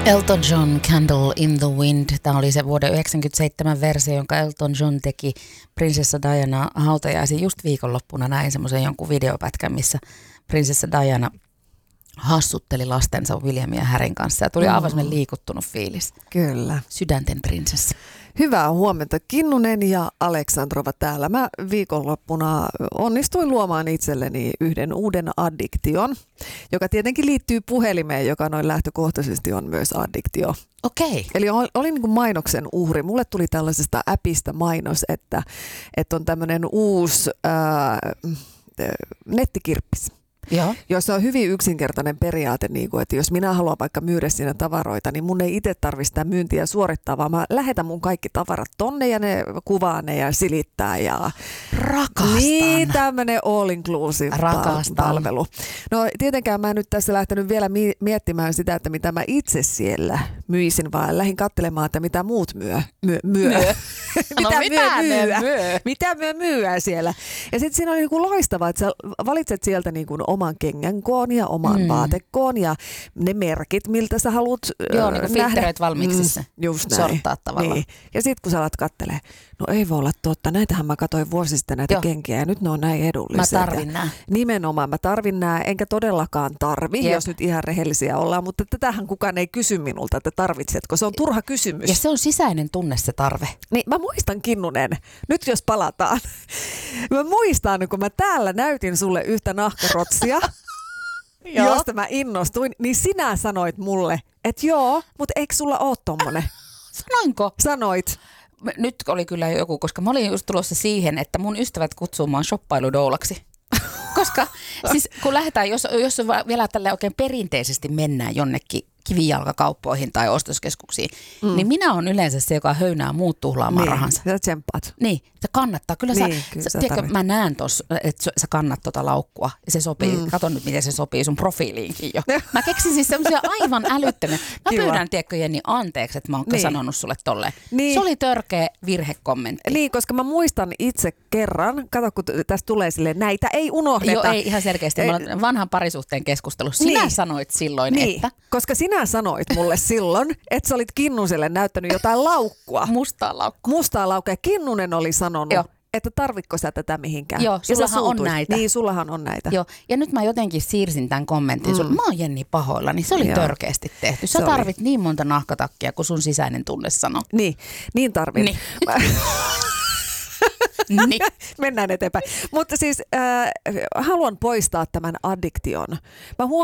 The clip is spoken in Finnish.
Elton John, Candle in the Wind. Tämä oli se vuoden 1997 versio, jonka Elton John teki prinsessa Diana hautajaisiin. Just viikonloppuna näin semmoisen jonkun videopätkän, missä prinsessa Diana hassutteli lastensa Williamin ja Harryn kanssa. Ja tuli aivan semmoinen liikuttunut fiilis. Kyllä. Sydänten prinsessa. Hyvää huomenta, Kinnunen ja Aleksandrova täällä. Mä viikonloppuna onnistuin luomaan itselleni yhden uuden addiktion, joka tietenkin liittyy puhelimeen, joka noin lähtökohtaisesti on myös addiktio. Okei. Eli olin niin kuin mainoksen uhri. Mulle tuli tällaisesta appista mainos, että on tämmöinen uusi nettikirppis. Joo. Jossa on hyvin yksinkertainen periaate, että jos minä haluan vaikka myydä siinä tavaroita, niin mun ei itse tarvitse sitä myyntiä suorittaa, vaan mä lähetän mun kaikki tavarat tonne ja ne kuvaa ne ja silittää. Ja Rakastan. Niin, tämmöinen all-inclusive palvelu. No tietenkään mä en nyt tässä lähtenyt vielä miettimään sitä, että mitä mä itse siellä myisin, vaan lähdin katselemaan, että mitä muut myy. Mitä myö myyä siellä. Ja sitten siinä oli niin loistavaa, että sä valitset sieltä niin kuin oman kengän koon ja oman vaatekoon ja ne merkit, miltä sä haluat Joo, niin kuin nähdä. filtteröit valmiiksi Just näin. Sorttaa tavallaan. Niin. Ja sitten kun sä alat kattelee, no ei voi olla totta, näitähän mä katsoin vuosi sitten näitä kenkiä ja nyt ne on näin edulliset. Mä tarvin nää. Nimenomaan mä tarvin nää, enkä todellakaan tarvi, jos nyt ihan rehellisiä ollaan, mutta tätähän kukaan ei kysy minulta, että tarvitsetko. Se on turha kysymys. Ja se on sisäinen tunne se tarve. Niin mä muistan, Kinnunen, nyt jos palataan. Mä muistan, kun mä täällä näytin sulle yhtä nahkarotsia, josta mä innostuin, niin sinä sanoit mulle, että joo, mutta eikö sulla ole tommonen? Sanoinko? Sanoit. Nyt oli kyllä joku, koska mä olin just tulossa siihen, että mun ystävät kutsuu mua shoppailudoulaksi. Koska siis kun lähdetään, jos vielä tälle oikein perinteisesti mennään jonnekin kivijalkakauppoihin tai ostoskeskuksiin, niin minä olen yleensä se, joka höynää muut tuhlaamaan rahansa. Sä tsemppaat. Niin, se kannattaa. Kyllä tiedätkö, mä näen tuossa, että sä kannat tota laukkua ja se sopii. Kato nyt, miten se sopii sun profiiliinkin jo. Mä keksin siis semmoisia aivan älyttömiä. Mä pyydän, tiedätkö Jenni, anteeksi, että mä oon sanonut sulle tolleen. Niin. Se oli törkeä virhekommentti. Niin, koska mä muistan itse kerran, kato kun tästä tulee silleen, näitä ei unohdeta. Joo, ei ihan selkeästi. Mä olen vanhan parisuhteen keskustelu. Sinä sanoit silloin, että... Koska sinä sanoit mulle silloin, että sä olit Kinnuselle näyttänyt jotain laukkua. Mustaa laukkua. Mustaa laukkua. Ja Kinnunen oli sanonut, että tarvitko sä tätä mihinkään. Joo, sullahan on näitä. Niin, sullahan on näitä. Joo, ja nyt mä jotenkin siirsin tämän kommentin sulle. Mä oon Jenni pahoilla, niin se oli törkeästi tehty. Sä tarvit niin monta nahkatakkia, kuin sun sisäinen tunne sanoo. Niin tarvin. Niin. Niin. Mennään eteenpäin. Mutta siis haluan poistaa tämän addiktion. Mä